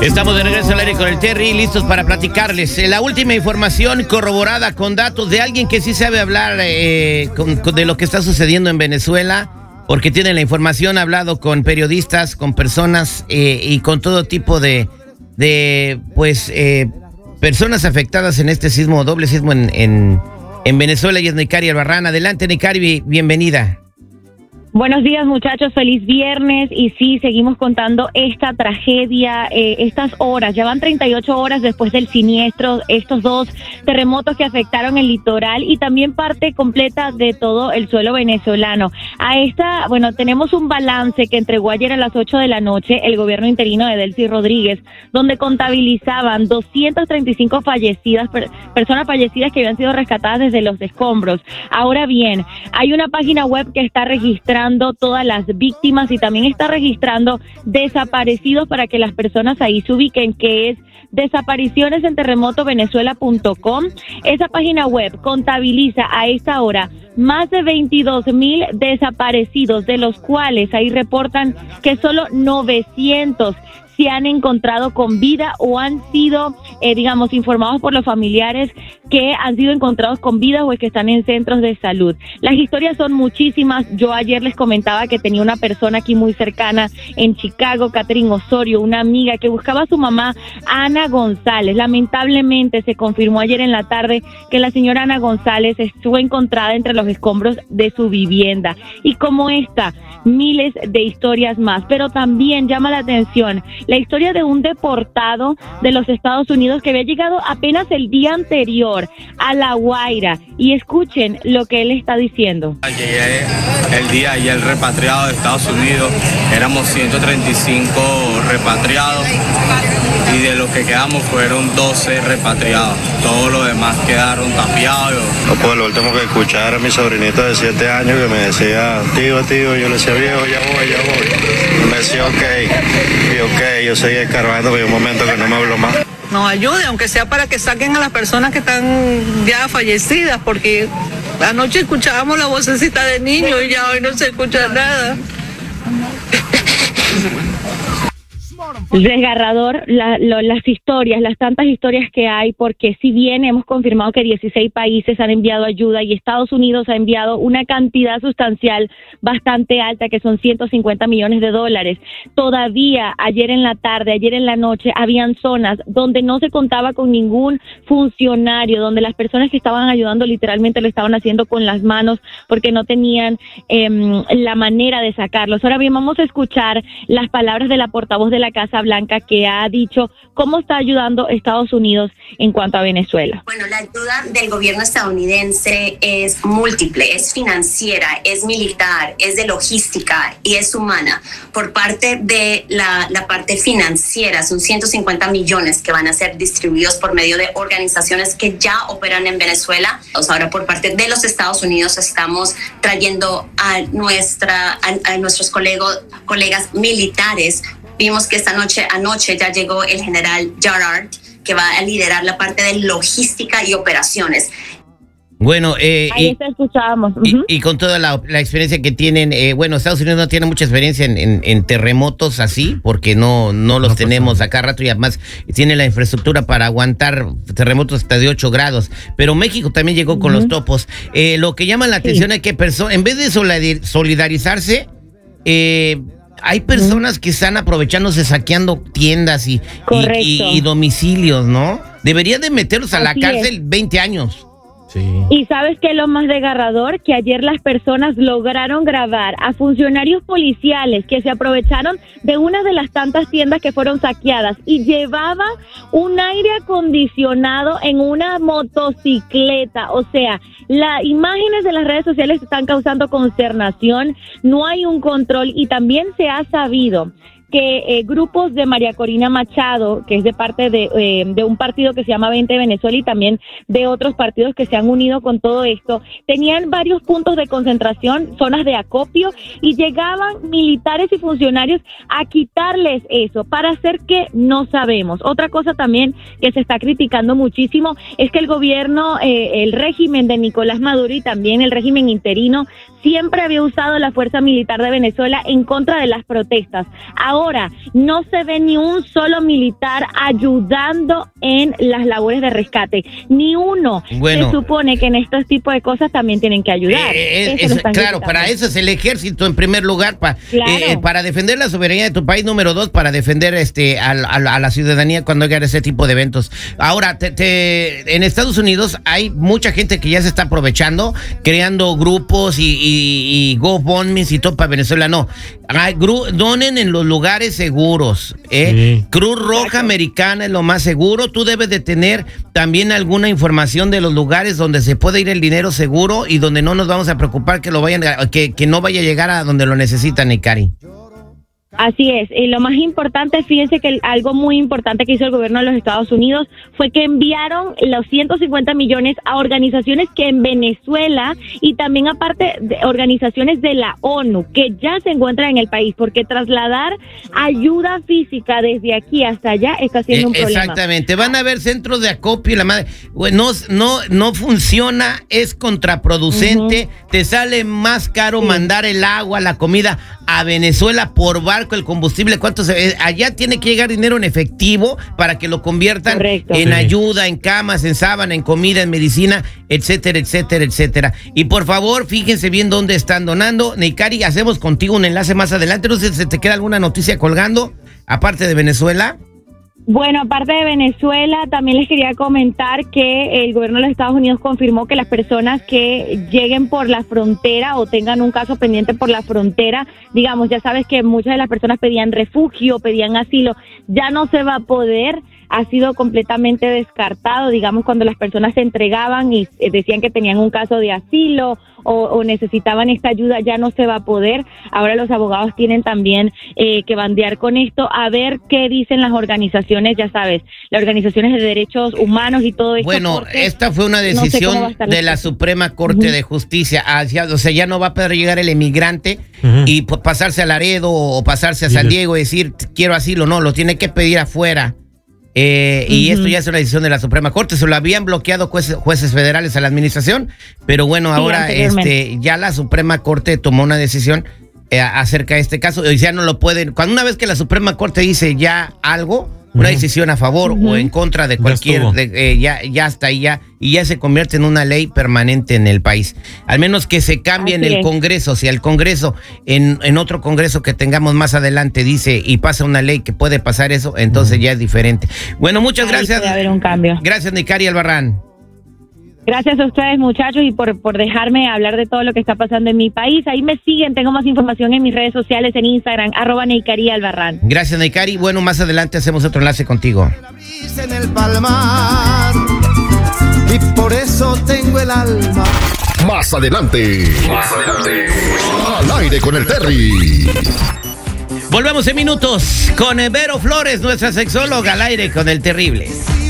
Estamos de regreso al aire con el Terry, listos para platicarles la última información corroborada con datos de alguien que sí sabe hablar de lo que está sucediendo en Venezuela, porque tiene la información, ha hablado con periodistas, con personas y con todo tipo de personas afectadas en este sismo, doble sismo en Venezuela, y es Nicari Albarrán. Adelante, Nicari, bienvenida. Buenos días, muchachos, feliz viernes. Y sí, seguimos contando esta tragedia, estas horas, ya van 38 horas después del siniestro, estos dos terremotos que afectaron el litoral y también parte completa de todo el suelo venezolano. Tenemos un balance que entregó ayer a las 8 de la noche el gobierno interino de Delcy Rodríguez, donde contabilizaban 235 personas fallecidas que habían sido rescatadas desde los escombros. Ahora bien, hay una página web que está registrando todas las víctimas y también está registrando desaparecidos para que las personas ahí se ubiquen, que es desaparicionesenterremotovenezuela.com. Esa página web contabiliza a esta hora más de 22,000 desaparecidos, de los cuales ahí reportan que solo 900 se han encontrado con vida o han sido, informados por los familiares que han sido encontrados con vida o es que están en centros de salud. Las historias son muchísimas. Yo ayer les comentaba que tenía una persona aquí muy cercana en Chicago, Catherine Osorio, una amiga que buscaba a su mamá, Ana González. Lamentablemente se confirmó ayer en la tarde que la señora Ana González estuvo encontrada entre los escombros de su vivienda. Y como esta, miles de historias más. Pero también llama la atención la historia de un deportado de los Estados Unidos que había llegado apenas el día anterior a La Guaira. Y escuchen lo que él está diciendo. Llegué el día ayer repatriado de Estados Unidos, éramos 135 repatriados y de los que quedamos fueron 12 repatriados. Todos los demás quedaron tapiados. No, pues lo último que escuchaba era mi sobrinito de 7 años que me decía, tío, yo le decía, viejo, ya voy. Y me decía, ok, yo seguía escarbando, pero hay un momento que no me habló más. Nos ayude, aunque sea para que saquen a las personas que están ya fallecidas, porque anoche escuchábamos la vocecita de niños y ya hoy no se escucha nada. Desgarrador las historias, las tantas historias que hay, porque si bien hemos confirmado que 16 países han enviado ayuda y Estados Unidos ha enviado una cantidad sustancial bastante alta, que son $150 millones, todavía ayer en la tarde, ayer en la noche, habían zonas donde no se contaba con ningún funcionario, donde las personas que estaban ayudando literalmente lo estaban haciendo con las manos porque no tenían la manera de sacarlos. Ahora bien, vamos a escuchar las palabras de la portavoz de la Casa Blanca, que ha dicho cómo está ayudando Estados Unidos en cuanto a Venezuela. Bueno, la ayuda del gobierno estadounidense es múltiple, es financiera, es militar, es de logística y es humana. Por parte de la parte financiera, son 150 millones que van a ser distribuidos por medio de organizaciones que ya operan en Venezuela. Ahora, por parte de los Estados Unidos, estamos trayendo a nuestros colegas militares. Vimos que anoche ya llegó el general Gerard, que va a liderar la parte de logística y operaciones. Bueno, ahí te escuchábamos. Y con toda la experiencia que tienen, Estados Unidos no tiene mucha experiencia en terremotos así, porque no los tenemos acá rato, y además tiene la infraestructura para aguantar terremotos hasta de 8 grados. Pero México también llegó con los topos. Lo que llama la atención es que en vez de solidarizarse, hay personas que están aprovechándose, saqueando tiendas y domicilios, ¿no? Deberían de meterlos a la cárcel 20 años. Sí. Y ¿sabes qué es lo más desgarrador? Que ayer las personas lograron grabar a funcionarios policiales que se aprovecharon de una de las tantas tiendas que fueron saqueadas y llevaban un aire acondicionado en una motocicleta. O sea, las imágenes de las redes sociales están causando consternación, no hay un control, y también se ha sabido que grupos de María Corina Machado, que es de parte de un partido que se llama 20 Venezuela, y también de otros partidos que se han unido con todo esto, tenían varios puntos de concentración, zonas de acopio, y llegaban militares y funcionarios a quitarles eso. ¿Para hacer qué? No sabemos. Otra cosa también que se está criticando muchísimo es que el gobierno, el régimen de Nicolás Maduro y también el régimen interino, siempre había usado la fuerza militar de Venezuela en contra de las protestas. Ahora Ahora, no se ve ni un solo militar ayudando en las labores de rescate, ni uno. Bueno, se supone que en estos tipos de cosas también tienen que ayudar. Claro, para eso es el ejército en primer lugar, para defender la soberanía de tu país, número 2, para defender a la ciudadanía cuando haya ese tipo de eventos. Ahora, en Estados Unidos hay mucha gente que ya se está aprovechando, creando grupos y GoFundMe y todo para Venezuela. No, donen en los lugares seguros. Sí. Cruz Roja Americana es lo más seguro. Tú debes de tener también alguna información de los lugares donde se puede ir el dinero seguro y donde no nos vamos a preocupar que no vaya a llegar a donde lo necesitan, Icari. Así es, y lo más importante, fíjense que algo muy importante que hizo el gobierno de los Estados Unidos fue que enviaron los 150 millones a organizaciones que en Venezuela y también aparte de organizaciones de la ONU que ya se encuentran en el país, porque trasladar ayuda física desde aquí hasta allá está siendo un problema. Exactamente, van a haber centros de acopio y la madre, no funciona, es contraproducente, te sale más caro mandar el agua, la comida a Venezuela por barco, el combustible, allá tiene que llegar dinero en efectivo para que lo conviertan en ayuda, en camas, en sábana, en comida, en medicina, etcétera, etcétera, etcétera. Y por favor, fíjense bien dónde están donando. Neikari, hacemos contigo un enlace más adelante. No sé si te queda alguna noticia colgando, aparte de Venezuela. Bueno, aparte de Venezuela, también les quería comentar que el gobierno de los Estados Unidos confirmó que las personas que lleguen por la frontera o tengan un caso pendiente por la frontera, digamos, ya sabes que muchas de las personas pedían refugio, pedían asilo, ya no se va a poder. Ha sido completamente descartado, digamos, cuando las personas se entregaban y decían que tenían un caso de asilo o necesitaban esta ayuda, ya no se va a poder. Ahora los abogados tienen también que bandear con esto, a ver qué dicen las organizaciones, ya sabes, las organizaciones de derechos humanos y todo esto. Bueno, esta fue una decisión de la Suprema Corte de Justicia, o sea, ya no va a poder llegar el emigrante y pasarse a Laredo o pasarse a San Diego y decir, quiero asilo, no, lo tiene que pedir afuera. Y esto ya es una decisión de la Suprema Corte. Se lo habían bloqueado jueces federales a la administración, pero bueno, ahora ya la Suprema Corte tomó una decisión acerca de este caso. Ya no lo pueden, cuando una vez que la Suprema Corte dice ya algo, una decisión a favor o en contra de cualquier, ya está ahí y ya se convierte en una ley permanente en el país. Al menos que se cambie en el Congreso. Si el Congreso, en otro Congreso que tengamos más adelante dice y pasa una ley que puede pasar eso, entonces ya es diferente. Bueno, muchas gracias. Puede haber un cambio. Gracias, Neikari Albarrán. Gracias a ustedes, muchachos, y por dejarme hablar de todo lo que está pasando en mi país. Ahí me siguen, tengo más información en mis redes sociales, en Instagram, @Neikari Albarrán. Gracias, Neikari. Bueno, más adelante hacemos otro enlace contigo. En el palmar, y por eso tengo el alma. Más adelante. Al aire con el Terry. Volvemos en minutos con Vero Flores, nuestra sexóloga, al aire con el terrible.